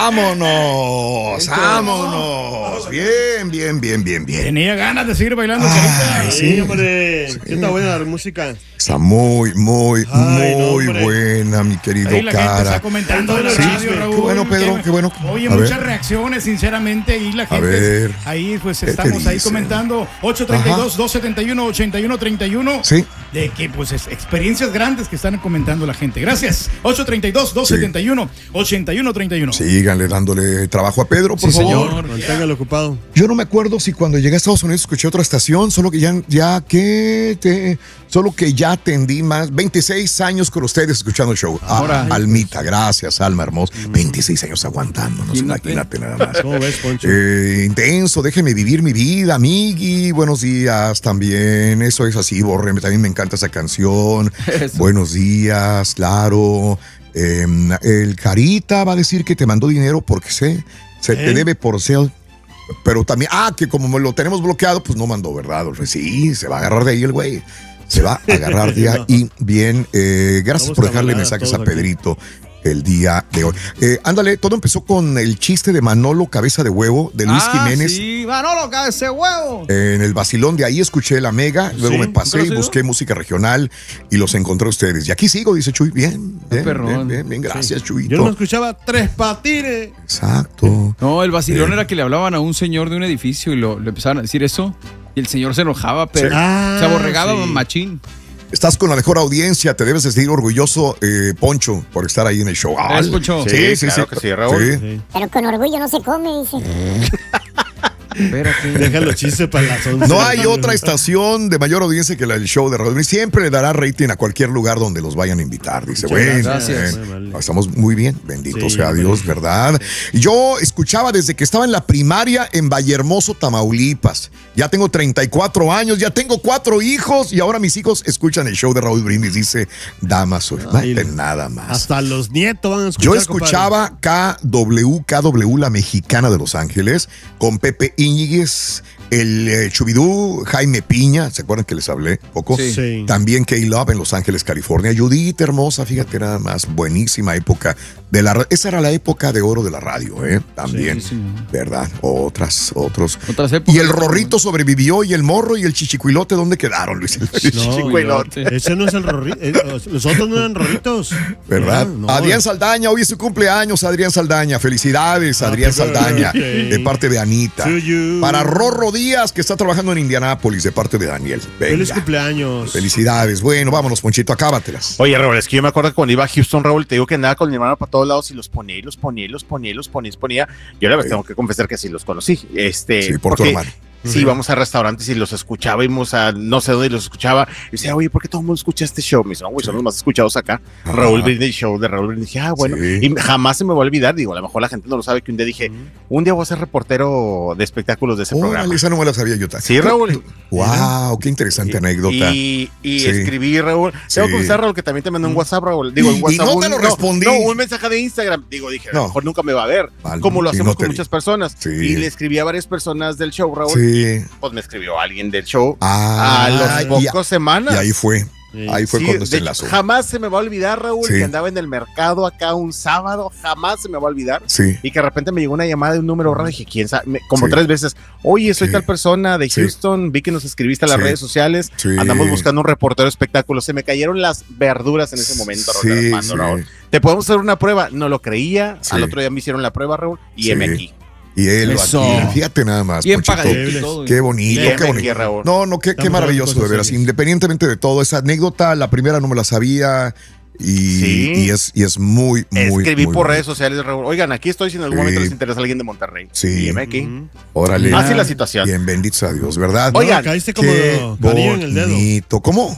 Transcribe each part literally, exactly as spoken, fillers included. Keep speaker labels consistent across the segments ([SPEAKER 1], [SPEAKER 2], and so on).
[SPEAKER 1] ¡Vámonos! ¡Vámonos! Bien, bien, bien, bien, bien.
[SPEAKER 2] Tenía ganas de seguir bailando,
[SPEAKER 1] Ay,
[SPEAKER 2] Carita.
[SPEAKER 1] sí,
[SPEAKER 3] hombre.
[SPEAKER 1] Sí.
[SPEAKER 3] ¿Qué está buena la música?
[SPEAKER 1] Está muy, muy,
[SPEAKER 3] Ay, no,
[SPEAKER 1] muy
[SPEAKER 3] hombre.
[SPEAKER 1] buena, mi querido
[SPEAKER 2] Ahí la gente está
[SPEAKER 1] Cara.
[SPEAKER 2] comentando en la
[SPEAKER 1] Sí,
[SPEAKER 2] radio,
[SPEAKER 1] qué
[SPEAKER 2] Raúl.
[SPEAKER 1] bueno, Pedro, qué bueno.
[SPEAKER 2] Oye,
[SPEAKER 1] A
[SPEAKER 2] muchas
[SPEAKER 1] ver.
[SPEAKER 2] reacciones, sinceramente, y la
[SPEAKER 1] A
[SPEAKER 2] gente.
[SPEAKER 1] ver.
[SPEAKER 2] Ahí, pues,
[SPEAKER 1] ¿Qué te
[SPEAKER 2] estamos ahí
[SPEAKER 1] dicen?
[SPEAKER 2] comentando. ocho treinta y dos, doscientos setenta y uno, ochenta y uno treinta y uno.
[SPEAKER 1] Sí.
[SPEAKER 2] De que, pues, es experiencias grandes que están comentando la gente. Gracias. ocho treinta y dos, doscientos setenta y uno, ochenta y uno treinta y uno.
[SPEAKER 1] Síganle dándole trabajo a Pedro, por
[SPEAKER 2] Sí,
[SPEAKER 1] favor.
[SPEAKER 2] señor.
[SPEAKER 3] Manténgalo ocupado.
[SPEAKER 1] Yo no me acuerdo si cuando llegué a Estados Unidos escuché otra estación, solo que ya, ya que te, solo que ya atendí más, veintiséis años con ustedes escuchando el show.
[SPEAKER 2] Ahora.
[SPEAKER 1] Ah, Almita, gracias, Alma hermosa. veintiséis años aguantándonos, imagínate nada más.
[SPEAKER 3] ¿Cómo ves, Poncho?
[SPEAKER 1] Eh, intenso, déjeme vivir mi vida, amigui. Buenos días también. Eso es así, Borre. También me encanta esa canción.
[SPEAKER 4] Eso.
[SPEAKER 1] Buenos días, claro. Eh, el Carita va a decir que te mandó dinero porque se, se te
[SPEAKER 3] ¿Eh?
[SPEAKER 1] debe por ser. Pero también, ah, que como lo tenemos bloqueado, pues no mandó, ¿verdad? Sí, se va a agarrar de ahí el güey. Se va a agarrar de ahí. Y bien, eh, gracias
[SPEAKER 3] Vamos
[SPEAKER 1] por dejarle
[SPEAKER 3] camaradas
[SPEAKER 1] mensajes a
[SPEAKER 3] todos aquí.
[SPEAKER 1] Pedrito el día de hoy. Eh, ándale, todo empezó con el chiste de Manolo Cabeza de Huevo, de Luis
[SPEAKER 4] Ah,
[SPEAKER 1] Jiménez.
[SPEAKER 4] Sí, Manolo, ese huevo.
[SPEAKER 1] En el vacilón de ahí escuché la mega, luego
[SPEAKER 3] Sí,
[SPEAKER 1] me pasé y
[SPEAKER 4] ¿conocido?
[SPEAKER 1] busqué música regional y los encontré a ustedes. Y aquí sigo, dice Chuy. Bien, bien,
[SPEAKER 4] perrón.
[SPEAKER 1] bien, bien, bien, gracias, Chuyito.
[SPEAKER 3] Yo no escuchaba tres patines.
[SPEAKER 1] Exacto.
[SPEAKER 4] No, el vacilón
[SPEAKER 1] Eh.
[SPEAKER 4] era que le hablaban a un señor de un edificio y lo, le empezaban a decir eso. Y el señor se enojaba, pero
[SPEAKER 1] Sí.
[SPEAKER 3] Ah,
[SPEAKER 4] se aborregaba
[SPEAKER 3] sí.
[SPEAKER 4] machín.
[SPEAKER 1] Estás con la mejor audiencia, te debes de sentir orgulloso, eh, Poncho, por estar ahí en el show. Ah,
[SPEAKER 4] Gracias, Poncho.
[SPEAKER 1] Sí, sí, sí.
[SPEAKER 5] claro que sí, Raúl.
[SPEAKER 1] Sí.
[SPEAKER 3] Sí.
[SPEAKER 6] Pero con orgullo no se come, dice.
[SPEAKER 4] Espérate.
[SPEAKER 3] Deja los chistes para las once.
[SPEAKER 1] No hay otra estación de mayor audiencia que la del show de Raúl. Siempre le dará rating a cualquier lugar donde los vayan a invitar. Dice,
[SPEAKER 3] Muchas
[SPEAKER 1] bueno,
[SPEAKER 4] gracias.
[SPEAKER 1] bien.
[SPEAKER 3] Vale, vale.
[SPEAKER 1] Estamos muy bien, bendito
[SPEAKER 3] Sí,
[SPEAKER 1] sea
[SPEAKER 3] hombre.
[SPEAKER 1] Dios, ¿verdad? Y yo escuchaba desde que estaba en la primaria en Vallehermoso, Tamaulipas. Ya tengo treinta y cuatro años, ya tengo cuatro hijos y ahora mis hijos escuchan el show de Raúl Brindis. Dice, Damaso,
[SPEAKER 3] Ay,
[SPEAKER 1] nada más.
[SPEAKER 3] Hasta los nietos van a escuchar.
[SPEAKER 1] Yo escuchaba K W, K W, la mexicana de Los Ángeles, con Pepe Íñiguez, el eh, Chubidú, Jaime Piña, ¿se acuerdan que les hablé poco?
[SPEAKER 4] Sí.
[SPEAKER 3] Sí.
[SPEAKER 1] También K-Love en Los Ángeles, California. Judith, hermosa, fíjate nada más, buenísima época de la ra- esa era la época de oro de la radio, ¿eh? También,
[SPEAKER 4] Sí, sí, señor.
[SPEAKER 1] ¿verdad? Otras, otros.
[SPEAKER 4] Otras épocas.
[SPEAKER 1] Y el Rorrito sobrevivió, y el Morro y el Chichicuilote, ¿dónde quedaron, Luis?
[SPEAKER 3] No,
[SPEAKER 4] Chichicuelote.
[SPEAKER 3] ese no es el rorrito. eh, Los otros no eran rorritos.
[SPEAKER 1] ¿Verdad?
[SPEAKER 3] No, no.
[SPEAKER 1] Adrián Saldaña, hoy es su cumpleaños, Adrián Saldaña. Felicidades, Adrián
[SPEAKER 3] Happy
[SPEAKER 1] Saldaña,
[SPEAKER 3] birthday
[SPEAKER 1] de parte de Anita.
[SPEAKER 3] to you.
[SPEAKER 1] Para Rorro Díaz, que está trabajando en Indianápolis, de parte de Daniel. Venga.
[SPEAKER 3] Feliz cumpleaños.
[SPEAKER 1] Felicidades. Bueno, vámonos, Ponchito, acábatelas.
[SPEAKER 5] Oye, Raúl, es que yo me acuerdo que cuando iba a Houston, Raúl, te digo que andaba con mi hermano para todos lados y los ponía, y los ponía, y los ponía, y los ponía, y los ponía. Yo la verdad
[SPEAKER 1] Sí.
[SPEAKER 5] tengo que confesar que sí los conocí. Este,
[SPEAKER 1] Sí, por tu
[SPEAKER 5] porque
[SPEAKER 1] hermano.
[SPEAKER 5] Sí, íbamos a restaurantes y los escuchaba, íbamos a no sé dónde y los escuchaba. Y decía, oye, ¿por qué todo el mundo escucha este show? Me dice, no, güey, son los más escuchados acá.
[SPEAKER 1] Ajá.
[SPEAKER 5] Raúl Brindis Show de Raúl Brindis. Dije, ah, bueno.
[SPEAKER 1] Sí.
[SPEAKER 5] Y jamás se me va a olvidar, digo, a lo mejor la gente no lo sabe, que un día dije, un día voy a ser reportero de espectáculos de ese programa.
[SPEAKER 1] Órale, esa no me la sabía yo.
[SPEAKER 5] Sí, Raúl.
[SPEAKER 1] Wow, qué interesante anécdota.
[SPEAKER 5] Y, y
[SPEAKER 1] Sí.
[SPEAKER 5] escribí, Raúl. Tengo
[SPEAKER 1] Sí.
[SPEAKER 5] que confesar, Raúl, que también te mandó un WhatsApp, Raúl. Digo,
[SPEAKER 1] Y-
[SPEAKER 5] un
[SPEAKER 1] y
[SPEAKER 5] WhatsApp.
[SPEAKER 1] no te
[SPEAKER 5] un-
[SPEAKER 1] lo respondí.
[SPEAKER 5] No, un mensaje de Instagram. Digo, dije, a
[SPEAKER 1] No.
[SPEAKER 5] lo mejor nunca me va a ver.
[SPEAKER 1] Vale,
[SPEAKER 5] Como lo
[SPEAKER 1] y
[SPEAKER 5] hacemos
[SPEAKER 1] no te
[SPEAKER 5] con
[SPEAKER 1] vi.
[SPEAKER 5] muchas personas.
[SPEAKER 1] Sí.
[SPEAKER 5] Y le escribí a varias personas del show, Raúl.
[SPEAKER 1] Sí.
[SPEAKER 5] Pues me escribió alguien del show.
[SPEAKER 1] Ah,
[SPEAKER 5] a los
[SPEAKER 1] y-
[SPEAKER 5] pocos semanas.
[SPEAKER 1] Y ahí fue.
[SPEAKER 3] Sí.
[SPEAKER 1] Ahí fue
[SPEAKER 5] Sí,
[SPEAKER 1] cuando
[SPEAKER 5] de
[SPEAKER 1] se
[SPEAKER 5] hecho,
[SPEAKER 1] enlazó.
[SPEAKER 5] jamás se me va a olvidar, Raúl,
[SPEAKER 1] Sí.
[SPEAKER 5] que andaba en el mercado acá un sábado. Jamás se me va a olvidar.
[SPEAKER 1] Sí.
[SPEAKER 5] Y que de repente me llegó una llamada de un número raro. Dije, ¿quién sabe? Me- como
[SPEAKER 1] Sí.
[SPEAKER 5] tres veces. Oye, soy
[SPEAKER 1] Sí.
[SPEAKER 5] tal persona de
[SPEAKER 1] Sí.
[SPEAKER 5] Houston. Vi que nos escribiste a las
[SPEAKER 1] Sí.
[SPEAKER 5] redes sociales.
[SPEAKER 1] Sí.
[SPEAKER 5] Andamos buscando un reportero de espectáculos. Se me cayeron las verduras en ese momento,
[SPEAKER 1] Sí,
[SPEAKER 5] Raúl. Armando,
[SPEAKER 1] sí.
[SPEAKER 5] Raúl. Te podemos hacer una prueba. No lo creía.
[SPEAKER 1] Sí.
[SPEAKER 5] Al otro día me hicieron la prueba, Raúl. Y
[SPEAKER 1] Sí.
[SPEAKER 5] M aquí.
[SPEAKER 1] Y él
[SPEAKER 4] Eso.
[SPEAKER 1] aquí. Fíjate nada más,
[SPEAKER 4] Bien
[SPEAKER 1] Ponchito.
[SPEAKER 4] pagadito y todo.
[SPEAKER 1] Qué bonito,
[SPEAKER 5] Bien,
[SPEAKER 1] qué
[SPEAKER 5] aquí,
[SPEAKER 1] bonito.
[SPEAKER 5] Raúl.
[SPEAKER 1] No, no, qué, qué
[SPEAKER 3] Estamos
[SPEAKER 1] maravilloso,
[SPEAKER 3] hablando
[SPEAKER 1] de veras.
[SPEAKER 3] cosas serias.
[SPEAKER 1] Independientemente de todo, esa anécdota, la primera no me la sabía y,
[SPEAKER 5] Sí.
[SPEAKER 1] y, es, y es muy, muy,
[SPEAKER 5] Escribí
[SPEAKER 1] muy
[SPEAKER 5] por
[SPEAKER 1] bonito.
[SPEAKER 5] redes sociales, Raúl. Oigan, aquí estoy si en algún
[SPEAKER 1] Sí.
[SPEAKER 5] momento les interesa alguien de Monterrey.
[SPEAKER 1] Sí.
[SPEAKER 5] Y M aquí.
[SPEAKER 3] Ujú.
[SPEAKER 1] Órale.
[SPEAKER 5] Así la situación.
[SPEAKER 1] Bien, bendito sea Dios, ¿verdad?
[SPEAKER 3] No,
[SPEAKER 5] Oigan,
[SPEAKER 3] caíste como
[SPEAKER 1] Qué
[SPEAKER 3] anillo en el dedo.
[SPEAKER 1] bonito. ¿Cómo?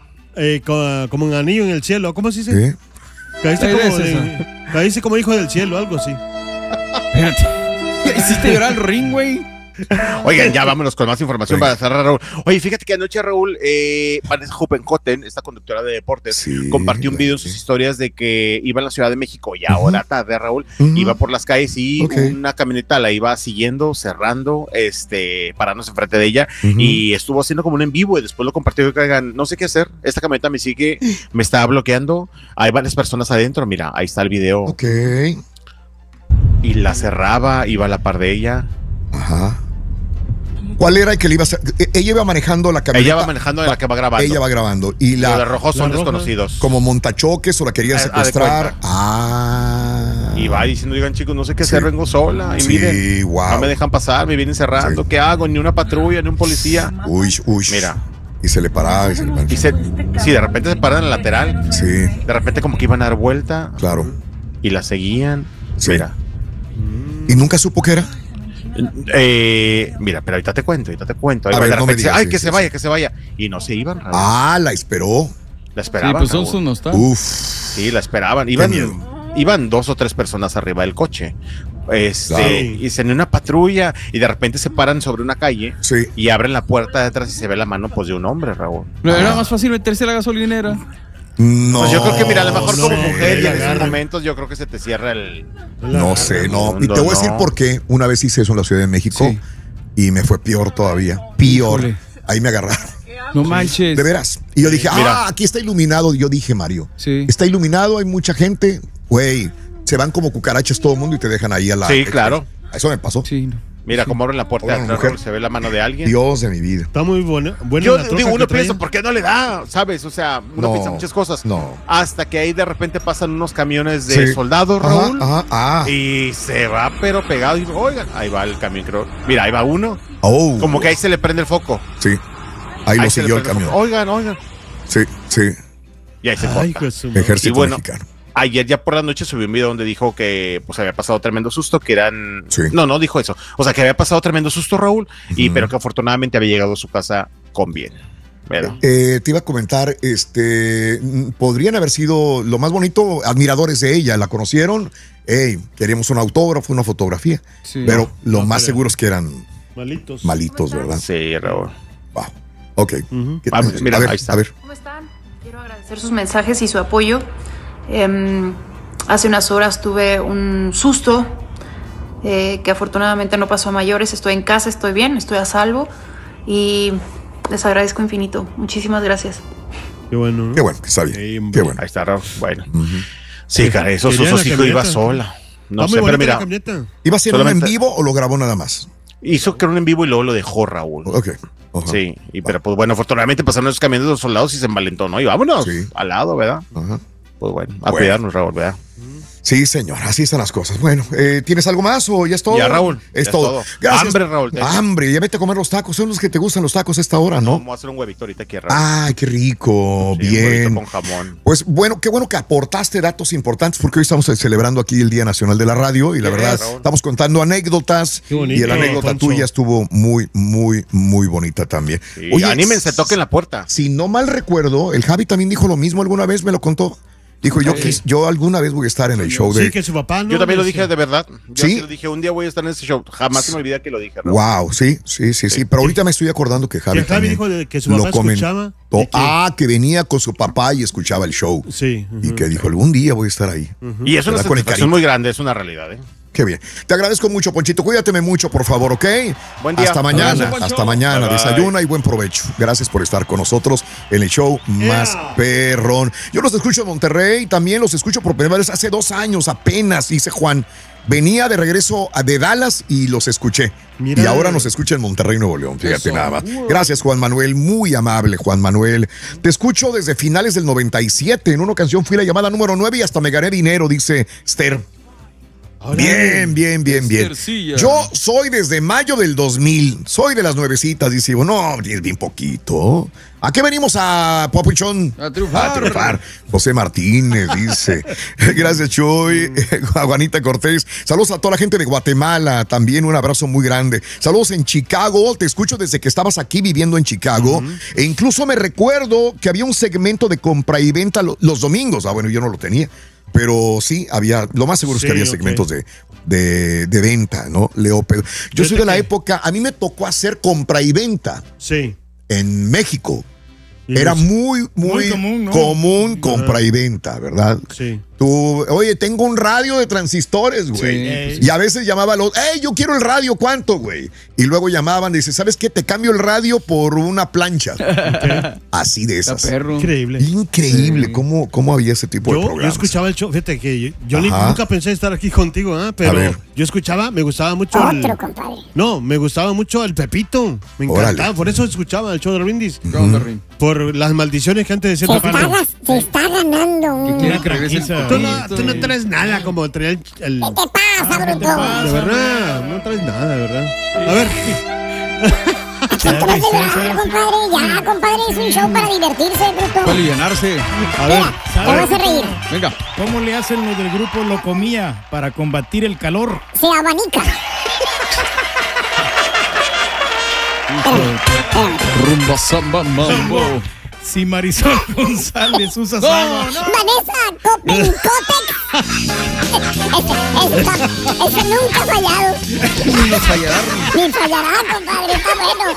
[SPEAKER 3] Eh, co- como un anillo en el cielo. ¿Cómo se dice?
[SPEAKER 1] ¿Eh?
[SPEAKER 3] Caíste
[SPEAKER 4] Hay
[SPEAKER 3] como,
[SPEAKER 4] veces,
[SPEAKER 3] de- caíste como hijo del cielo, algo así.
[SPEAKER 4] Espérate. Hiciste llorar al ring, güey.
[SPEAKER 5] Oigan, ya vámonos con más información
[SPEAKER 1] Venga.
[SPEAKER 5] para cerrar, Raúl. Oye, fíjate que anoche, Raúl, eh, Vanessa Huppenkotten, esta conductora de deportes,
[SPEAKER 1] Sí,
[SPEAKER 5] compartió un video en
[SPEAKER 1] sí.
[SPEAKER 5] sus historias de que iba en la Ciudad de México y ahora tarde, Raúl,
[SPEAKER 1] Ujú.
[SPEAKER 5] iba por las calles y
[SPEAKER 1] Ok.
[SPEAKER 5] una camioneta la iba siguiendo, cerrando, este, parándose enfrente de ella
[SPEAKER 1] Ujú.
[SPEAKER 5] y estuvo haciendo como un en vivo y después lo compartió que hagan, no sé qué hacer, esta camioneta me sigue, me está bloqueando, hay varias personas adentro, mira, ahí está el video.
[SPEAKER 1] Ok.
[SPEAKER 5] y la cerraba, iba a la par de ella.
[SPEAKER 1] Ajá. ¿Cuál era el que le iba a hacer? Ella iba manejando la camioneta.
[SPEAKER 5] Ella va manejando la que va grabando.
[SPEAKER 1] Ella va grabando. Y
[SPEAKER 5] la,
[SPEAKER 1] la,
[SPEAKER 5] los rojos son
[SPEAKER 3] la roja,
[SPEAKER 5] desconocidos.
[SPEAKER 1] como montachoques o la querían
[SPEAKER 5] Ah,
[SPEAKER 1] secuestrar. Ah.
[SPEAKER 5] Y va diciendo, digan chicos, no sé qué
[SPEAKER 1] Sí.
[SPEAKER 5] hacer, vengo sola. Y
[SPEAKER 1] Sí,
[SPEAKER 5] miren,
[SPEAKER 1] wow.
[SPEAKER 5] no me dejan pasar, me vienen cerrando.
[SPEAKER 1] Sí.
[SPEAKER 5] ¿Qué hago? Ni una patrulla, ni un policía.
[SPEAKER 1] Uy, uy.
[SPEAKER 5] Mira.
[SPEAKER 1] Y se le paraba y se le paraba.
[SPEAKER 5] Y se, sí, de repente se paran en la lateral.
[SPEAKER 1] Sí,
[SPEAKER 5] De repente como que iban a dar vuelta.
[SPEAKER 1] claro.
[SPEAKER 5] Y la seguían.
[SPEAKER 1] Sí.
[SPEAKER 5] Mira.
[SPEAKER 1] ¿Y nunca supo qué era?
[SPEAKER 5] Eh, mira, pero ahorita te cuento, ahorita te cuento. Ahí
[SPEAKER 1] A
[SPEAKER 5] va,
[SPEAKER 1] ver,
[SPEAKER 5] de
[SPEAKER 1] no me
[SPEAKER 5] repente,
[SPEAKER 1] digas,
[SPEAKER 5] ay,
[SPEAKER 1] sí,
[SPEAKER 5] que
[SPEAKER 1] sí,
[SPEAKER 5] se vaya,
[SPEAKER 1] sí.
[SPEAKER 5] que se vaya. Y no se iban, Raúl.
[SPEAKER 1] Ah, la esperó.
[SPEAKER 5] La
[SPEAKER 4] Sí,
[SPEAKER 5] esperaban.
[SPEAKER 4] pues
[SPEAKER 5] Raúl.
[SPEAKER 4] Sonso no está.
[SPEAKER 1] Uf.
[SPEAKER 5] Sí, la esperaban.
[SPEAKER 1] Qué
[SPEAKER 5] Iban,
[SPEAKER 1] miedo.
[SPEAKER 5] iban dos o tres personas arriba del coche. Este,
[SPEAKER 1] Claro.
[SPEAKER 5] y se en una patrulla y de repente se paran sobre una calle
[SPEAKER 1] Sí.
[SPEAKER 5] y abren la puerta de atrás y se ve la mano pues de un hombre, Raúl.
[SPEAKER 4] No, era más fácil meterse a la gasolinera.
[SPEAKER 1] No.
[SPEAKER 5] Pues yo creo que mira, a lo mejor
[SPEAKER 3] no,
[SPEAKER 5] como
[SPEAKER 3] no,
[SPEAKER 5] mujer y
[SPEAKER 3] la
[SPEAKER 5] en esos
[SPEAKER 3] agarran.
[SPEAKER 5] momentos yo creo que se te cierra el...
[SPEAKER 1] No sé, no. Y te
[SPEAKER 5] No,
[SPEAKER 1] voy a decir
[SPEAKER 5] no.
[SPEAKER 1] por qué. Una vez hice eso en la Ciudad de México
[SPEAKER 4] Sí.
[SPEAKER 1] y me fue peor todavía. Peor.
[SPEAKER 4] Híjole.
[SPEAKER 1] Ahí me agarraron.
[SPEAKER 4] No manches.
[SPEAKER 1] De veras. Y yo dije,
[SPEAKER 5] Mira.
[SPEAKER 1] ah, aquí está iluminado. Yo dije, Mario,
[SPEAKER 4] Sí.
[SPEAKER 1] está iluminado, hay mucha gente. Güey, se van como cucarachas todo el mundo y te dejan ahí a la.
[SPEAKER 5] Sí, claro.
[SPEAKER 1] Eso me pasó.
[SPEAKER 4] Sí, no.
[SPEAKER 5] Mira cómo abren la puerta de
[SPEAKER 1] Hola,
[SPEAKER 5] atrás,
[SPEAKER 1] mujer.
[SPEAKER 5] Raúl, se ve la mano de alguien.
[SPEAKER 1] Dios de mi vida.
[SPEAKER 3] Está muy buena. buena
[SPEAKER 5] Yo
[SPEAKER 3] la troca
[SPEAKER 5] digo,
[SPEAKER 3] que
[SPEAKER 5] uno
[SPEAKER 3] trae.
[SPEAKER 5] piensa, ¿por qué no le da? ¿Sabes? O sea, uno
[SPEAKER 1] No,
[SPEAKER 5] piensa muchas cosas.
[SPEAKER 1] no.
[SPEAKER 5] Hasta que ahí de repente pasan unos camiones de
[SPEAKER 1] Sí.
[SPEAKER 5] soldados,
[SPEAKER 1] Ajá,
[SPEAKER 5] Raúl.
[SPEAKER 1] ajá, ah.
[SPEAKER 5] Y se va, pero pegado. Y oigan, ahí va el camión, creo. Mira, ahí va uno.
[SPEAKER 1] Oh.
[SPEAKER 5] Como que ahí se le prende el foco.
[SPEAKER 1] Sí. Ahí lo
[SPEAKER 5] se le
[SPEAKER 1] siguió el
[SPEAKER 5] prende
[SPEAKER 1] camión.
[SPEAKER 5] foco. Oigan, oigan.
[SPEAKER 1] Sí, sí.
[SPEAKER 5] Y ahí se
[SPEAKER 3] Ay,
[SPEAKER 5] corta.
[SPEAKER 3] pues, su madre.
[SPEAKER 1] Ejército
[SPEAKER 5] Y bueno,
[SPEAKER 1] mexicano.
[SPEAKER 5] Ayer ya por la noche subió un video donde dijo que pues había pasado tremendo susto, que eran...
[SPEAKER 1] Sí.
[SPEAKER 5] No, no dijo eso. O sea, que había pasado tremendo susto, Raúl, y
[SPEAKER 1] Ujú.
[SPEAKER 5] pero que afortunadamente había llegado a su casa con bien. ¿Verdad?
[SPEAKER 1] Eh, te iba a comentar, este, mm, podrían haber sido lo más bonito, admiradores de ella, la conocieron, hey, queríamos un autógrafo, una fotografía,
[SPEAKER 4] Sí.
[SPEAKER 1] pero lo
[SPEAKER 3] no,
[SPEAKER 1] más
[SPEAKER 3] pero-
[SPEAKER 1] seguro es que eran
[SPEAKER 3] Malitos.
[SPEAKER 1] malitos, ¿verdad?
[SPEAKER 5] Sí, Raúl.
[SPEAKER 1] Wow. Ok.
[SPEAKER 3] Ujú.
[SPEAKER 1] ¿Qué-
[SPEAKER 5] Ah, mira,
[SPEAKER 1] a ver,
[SPEAKER 5] ahí está.
[SPEAKER 1] a ver.
[SPEAKER 7] ¿Cómo están? Quiero agradecer sus mensajes y su apoyo. Em, hace unas horas tuve un susto eh, que afortunadamente no pasó a mayores. Estoy en casa, estoy bien, estoy a salvo y les agradezco infinito. Muchísimas gracias.
[SPEAKER 3] Qué bueno, ¿no?
[SPEAKER 1] Qué bueno, que está bien.
[SPEAKER 3] Sí, hombre.
[SPEAKER 1] Qué bueno.
[SPEAKER 5] Ahí está, Raúl. Bueno. Sí, caray, esos
[SPEAKER 3] Quería
[SPEAKER 5] usos
[SPEAKER 3] la
[SPEAKER 5] hijo iba
[SPEAKER 3] camioneta.
[SPEAKER 5] sola. No
[SPEAKER 3] Está
[SPEAKER 5] sé,
[SPEAKER 3] muy
[SPEAKER 5] pero
[SPEAKER 3] bonita la
[SPEAKER 5] mira,
[SPEAKER 3] camioneta.
[SPEAKER 1] ¿Iba a ser uno en
[SPEAKER 5] Solamente-
[SPEAKER 1] vivo o lo grabó nada más?
[SPEAKER 5] hizo que era un en vivo y luego lo dejó, Raúl.
[SPEAKER 1] Ok. Ajá.
[SPEAKER 5] Sí, y, pero pues bueno, afortunadamente pasaron esos camiones de los soldados y se envalentó, ¿no? Y vámonos
[SPEAKER 1] Sí.
[SPEAKER 5] al lado, ¿verdad?
[SPEAKER 1] Ajá.
[SPEAKER 5] Pues bueno, a
[SPEAKER 1] Bueno.
[SPEAKER 5] cuidarnos, Raúl, ¿verdad?
[SPEAKER 1] Sí, señor, así están las cosas. Bueno, eh, ¿tienes algo más o ya es todo?
[SPEAKER 5] Ya, Raúl,
[SPEAKER 1] Es
[SPEAKER 5] ya es
[SPEAKER 1] todo.
[SPEAKER 5] todo.
[SPEAKER 1] Gracias.
[SPEAKER 5] Hambre, Raúl, tengo.
[SPEAKER 1] Hambre, ya vete a comer los tacos. Son los que te gustan los tacos a esta hora, ¿no?
[SPEAKER 5] Vamos a hacer un huevito ahorita aquí, Raúl.
[SPEAKER 1] Ay, qué rico.
[SPEAKER 5] Sí, un huevito
[SPEAKER 1] Bien.
[SPEAKER 5] con jamón.
[SPEAKER 1] Pues bueno, qué bueno que aportaste datos importantes porque hoy estamos celebrando aquí el Día Nacional de la Radio y la
[SPEAKER 5] Bien,
[SPEAKER 1] verdad
[SPEAKER 5] Raúl.
[SPEAKER 1] estamos contando anécdotas
[SPEAKER 3] Qué bonito,
[SPEAKER 1] y la anécdota
[SPEAKER 3] Poncho.
[SPEAKER 1] tuya estuvo muy, muy, muy bonita también.
[SPEAKER 5] Sí,
[SPEAKER 1] Oye,
[SPEAKER 5] anímense, toquen la puerta.
[SPEAKER 1] Si no mal recuerdo, el Javi también dijo lo mismo alguna vez, me lo contó. Dijo, yo, quis- yo alguna vez voy a estar en el show de...
[SPEAKER 3] Sí, que su papá no.
[SPEAKER 5] Yo también lo
[SPEAKER 3] Dice-
[SPEAKER 5] dije de verdad. Yo
[SPEAKER 1] ¿Sí?
[SPEAKER 5] sí lo dije, un día voy a estar en ese show. Jamás se me olvida que lo dije, Raúl.
[SPEAKER 1] Wow, sí, sí, sí, sí. Pero ahorita me estoy acordando que Javi,
[SPEAKER 3] Que Javi
[SPEAKER 1] también
[SPEAKER 3] dijo de que su
[SPEAKER 1] lo
[SPEAKER 3] papá
[SPEAKER 1] comentó.
[SPEAKER 3] escuchaba. y que-
[SPEAKER 1] Ah, que venía con su papá y escuchaba el show.
[SPEAKER 3] Sí.
[SPEAKER 1] Y
[SPEAKER 3] ujú.
[SPEAKER 1] que dijo, algún día voy a estar ahí.
[SPEAKER 5] Y es una
[SPEAKER 1] ¿Verdad? Con el
[SPEAKER 5] satisfacción
[SPEAKER 1] cariño.
[SPEAKER 5] muy grande, es una realidad, ¿eh?
[SPEAKER 1] Qué bien. Te agradezco mucho, Ponchito. Cuídateme mucho, por favor, ¿ok?
[SPEAKER 5] Buen día.
[SPEAKER 1] Hasta mañana,
[SPEAKER 5] Abrazo,
[SPEAKER 4] Poncho.
[SPEAKER 1] hasta mañana.
[SPEAKER 5] Bye, bye.
[SPEAKER 1] Desayuna y buen provecho. Gracias por estar con nosotros en el show más perrón. Yo los escucho en Monterrey, también los escucho por primera vez hace dos años apenas, dice Juan. Venía de regreso a- de Dallas y los escuché.
[SPEAKER 3] Mira.
[SPEAKER 1] Y ahora nos escucha en Monterrey, Nuevo León. Fíjate
[SPEAKER 4] Eso.
[SPEAKER 1] nada más. Gracias, Juan Manuel. Muy amable, Juan Manuel. Te escucho desde finales del noventa y siete. En una ocasión fui la llamada número nueve y hasta me gané dinero, dice Esther.
[SPEAKER 3] Ahora-
[SPEAKER 1] Bien, bien, bien, bien.
[SPEAKER 4] Estercilla.
[SPEAKER 1] Yo soy desde mayo del dos mil. Soy de las nuevecitas. Dice, no, es bien poquito. ¿A qué venimos a Papuchón?
[SPEAKER 4] A triunfar.
[SPEAKER 1] A triunfar. José Martínez dice. Gracias, Chuy. A Juanita Cortés. Saludos a toda la gente de Guatemala. También un abrazo muy grande. Saludos en Chicago. Te escucho desde que estabas aquí viviendo en Chicago. E incluso me recuerdo que había un segmento de compra y venta lo- los domingos. Ah, bueno, yo no lo tenía. Pero sí, había, lo más seguro es
[SPEAKER 3] Sí,
[SPEAKER 1] que había
[SPEAKER 3] ok.
[SPEAKER 1] segmentos de, de, de venta, ¿no? Leo Pedro. Yo soy
[SPEAKER 3] Fíjate
[SPEAKER 1] de la
[SPEAKER 3] que-
[SPEAKER 1] época, a mí me tocó hacer compra y venta
[SPEAKER 3] Sí.
[SPEAKER 1] en México.
[SPEAKER 3] Y
[SPEAKER 1] Era
[SPEAKER 3] los-
[SPEAKER 1] muy, muy,
[SPEAKER 2] Muy común, ¿no?
[SPEAKER 1] común compra y venta, ¿verdad?
[SPEAKER 3] Sí.
[SPEAKER 1] Tú, oye, tengo un radio de transistores, güey.
[SPEAKER 2] Sí.
[SPEAKER 1] Y a veces llamaba a los, hey, yo quiero el radio, ¿cuánto, güey? Y luego llamaban y dice, ¿sabes qué? Te cambio el radio por una plancha. Okay. Así de esas.
[SPEAKER 4] Perro.
[SPEAKER 3] Increíble.
[SPEAKER 1] Increíble
[SPEAKER 4] Sí.
[SPEAKER 1] cómo, cómo había ese tipo
[SPEAKER 3] Yo,
[SPEAKER 1] de
[SPEAKER 3] yo
[SPEAKER 1] programas.
[SPEAKER 3] escuchaba el show, fíjate que yo, yo ni- nunca pensé estar aquí contigo, ¿eh?
[SPEAKER 1] A
[SPEAKER 3] Pero
[SPEAKER 1] ver.
[SPEAKER 3] yo escuchaba, me gustaba mucho
[SPEAKER 6] Otro,
[SPEAKER 3] el...
[SPEAKER 6] compadre.
[SPEAKER 3] No, me gustaba mucho el Pepito. Me
[SPEAKER 1] Órale.
[SPEAKER 3] encantaba, por eso escuchaba el show de Brindis.
[SPEAKER 4] ¿Qué onda, Rin?
[SPEAKER 3] Por las maldiciones que antes decía
[SPEAKER 6] Se
[SPEAKER 3] el
[SPEAKER 6] está,
[SPEAKER 3] Pepito.
[SPEAKER 6] gas- se está ganando un...
[SPEAKER 4] quiere
[SPEAKER 6] ¿Qué
[SPEAKER 4] que regrese el
[SPEAKER 2] Tranquila.
[SPEAKER 3] Tú no,
[SPEAKER 4] Pepito,
[SPEAKER 3] tú no
[SPEAKER 4] güey.
[SPEAKER 3] traes nada como traía el... el-
[SPEAKER 6] te pasa,
[SPEAKER 2] ¿qué te
[SPEAKER 6] bruto?
[SPEAKER 2] pasa?
[SPEAKER 3] de verdad, no traes nada, de verdad. A ver,
[SPEAKER 6] ¿Qué te vas a llorar, compadre? Ya, compadre, es un show para divertirse, bruto.
[SPEAKER 4] Para alivianarse.
[SPEAKER 3] a ver.
[SPEAKER 6] Mira, te vas a reír.
[SPEAKER 4] Venga.
[SPEAKER 2] ¿Cómo le hacen los del grupo Locomía para combatir el calor?
[SPEAKER 6] Se abanica. Espérame, espérame.
[SPEAKER 4] Rumba, samba, mambo.
[SPEAKER 2] Si Marisol González usa agua.
[SPEAKER 6] Vanessa Copencotec. ese, ese, ese nunca ha fallado.
[SPEAKER 4] Ni nos fallarán.
[SPEAKER 6] Ni fallará, compadre. Está bueno.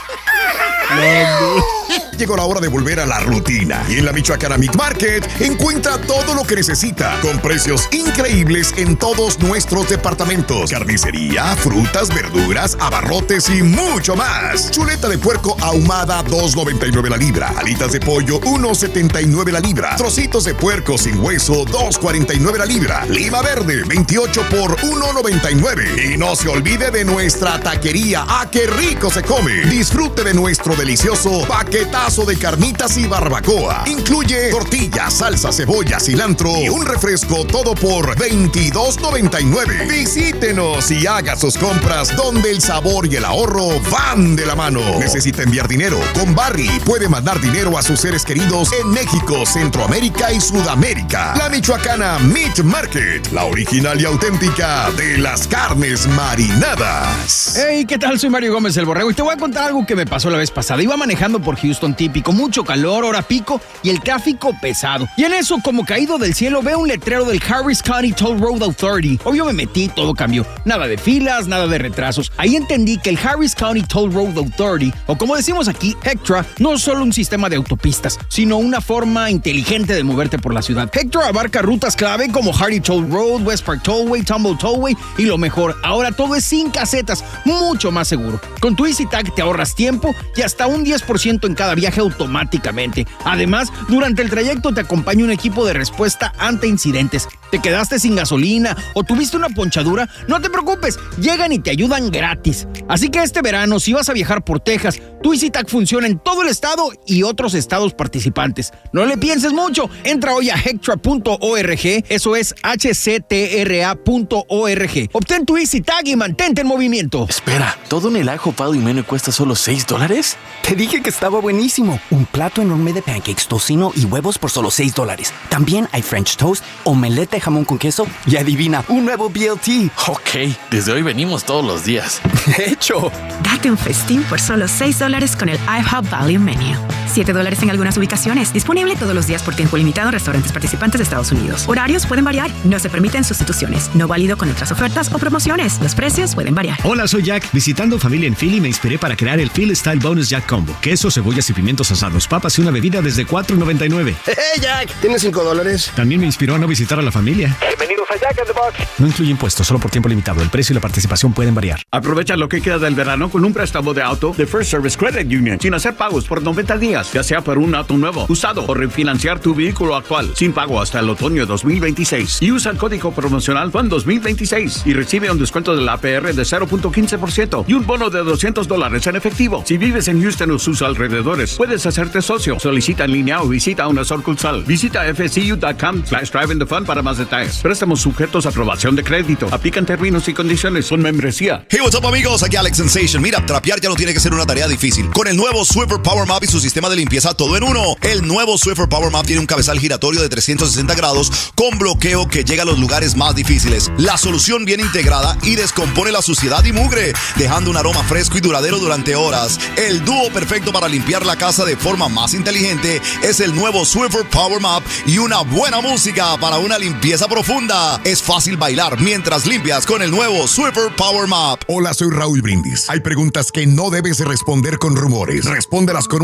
[SPEAKER 1] Llegó la hora de volver a la rutina. Y en la Michoacana Meat Market encuentra todo lo que necesita con precios increíbles en todos nuestros departamentos. Carnicería, frutas, verduras, abarrotes y mucho más. Chuleta de puerco ahumada, dos noventa y nueve la libra. Alitas de pollo, uno setenta y nueve la libra. Trocitos de puerco sin hueso, dos cuarenta y nueve la libra. Lima verde, veintiocho por uno noventa y nueve. Y no se olvide de nuestra taquería. ¡Ah, qué rico se come! Disfrute de nuestro delicioso paquetazo de carnitas y barbacoa. Incluye tortillas, salsa, cebolla, cilantro y un refresco, todo por veintidós noventa y nueve. Visítenos y haga sus compras donde el sabor y el ahorro van de la mano. Necesita enviar dinero. Con Barry puede mandar dinero a sus seres queridos en México, Centroamérica y Sudamérica. La Michoacana Meat Market, la original y auténtica de las carnes marinadas.
[SPEAKER 8] Hey, ¿qué tal? Soy Mario Gómez el Borrego y te voy a contar algo que me pasó la vez pasada. Iba manejando por Houston típico, mucho calor, hora pico y el tráfico pesado. Y en eso, como caído del cielo, veo un letrero del Harris County Toll Road Authority. Obvio me metí, todo cambió. Nada de filas, nada de retrasos. Ahí entendí que el Harris County Toll Road Authority, o como decimos aquí, HECTRA, no es solo un sistema de autopistas, sino una forma inteligente de moverte por la ciudad. HECTRA abarca rutas clave como Hardy Toll Road, West Park Tollway, Tumble Tollway y lo mejor, ahora todo es sin casetas, mucho más seguro. Con tu EasyTag te ahorras tiempo y hasta un diez por ciento en cada viaje automáticamente. Además, durante el trayecto te acompaña un equipo de respuesta ante incidentes. ¿Te quedaste sin gasolina o tuviste una ponchadura? No te preocupes, llegan y te ayudan gratis. Así que este verano, si vas a viajar por Texas, tu EasyTag funciona en todo el estado y otros estados participantes. No le pienses mucho, entra hoy a hectra punto org, eso es H C T R A punto org. Obtén tu EasyTag y mantente en movimiento.
[SPEAKER 9] Espera, ¿todo en el IHOP Value Menu cuesta solo seis dólares? Te dije que estaba buenísimo. Un plato enorme de pancakes, tocino y huevos por solo seis dólares. También hay French toast, omelette de jamón con queso y adivina, un nuevo B L T.
[SPEAKER 10] Ok, desde hoy venimos todos los días.
[SPEAKER 9] De hecho,
[SPEAKER 11] date un festín por solo seis dólares con el IHOP Value Menu. siete dólares en algunas ubicaciones. Disponible todos los días por tiempo limitado en restaurantes participantes de Estados Unidos. Horarios pueden variar. No se permiten sustituciones. No válido con otras ofertas o promociones. Los precios pueden variar.
[SPEAKER 12] Hola, soy Jack. Visitando familia en Philly me inspiré para crear el Philly Style Bonus Jack Combo. Queso, cebollas y pimientos asados, papas y una bebida desde cuatro noventa y nueve.
[SPEAKER 13] ¡Hey, Jack! ¿Tienes cinco dólares?
[SPEAKER 12] También me inspiró a no visitar a la familia.
[SPEAKER 13] Bienvenidos a Jack in the Box.
[SPEAKER 12] No incluye impuestos, solo por tiempo limitado. El precio y la participación pueden variar.
[SPEAKER 14] Aprovecha lo que queda del verano con un préstamo de auto de First Service Credit Union sin hacer pagos por noventa días, ya sea por un auto nuevo, usado o refinanciar tu vehículo actual sin pago hasta el otoño dos mil veintiséis. Y usa el código promocional F U N dos mil veintiséis y recibe un descuento de la A P R de cero punto quince por ciento y un bono de doscientos dólares en efectivo. Si vives en Houston o sus alrededores, puedes hacerte socio. Solicita en línea o visita una sucursal. Visita f c u punto com slash driving the fun para más detalles. Préstamos sujetos a aprobación de crédito. Aplican términos y condiciones. Con membresía.
[SPEAKER 15] Hey, what's up, amigos? Aquí Alex Sensation. Mira, trapear ya no tiene que ser una tarea difícil. Con el nuevo Swiffer Power Mop y su sistema de limpieza todo en uno. El nuevo Swiffer Power Mop tiene un cabezal giratorio de trescientos sesenta grados con bloqueo que llega a los lugares más difíciles. La solución viene integrada y descompone la suciedad y mugre, dejando un aroma fresco y duradero durante horas. El dúo perfecto para limpiar la casa de forma más inteligente es el nuevo Swiffer Power Mop y una buena música para una limpieza profunda. Es fácil bailar mientras limpias con el nuevo Swiffer Power Mop.
[SPEAKER 1] Hola, soy Raúl Brindis. Hay preguntas que no debes responder con rumores. Respóndelas con un abogado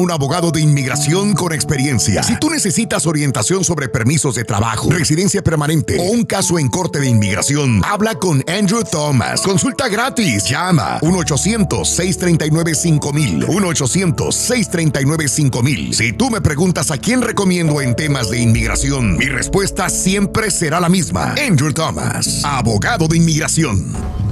[SPEAKER 1] abogado de inmigración con experiencia. Si tú necesitas orientación sobre permisos de trabajo, residencia permanente o un caso en corte de inmigración, habla con Andrew Thomas. Consulta gratis. Llama uno ochocientos, seis tres nueve, cinco mil. uno ochocientos, seis tres nueve, cinco mil. Si tú me preguntas a quién recomiendo en temas de inmigración, mi respuesta siempre será la misma. Andrew Thomas, abogado de inmigración.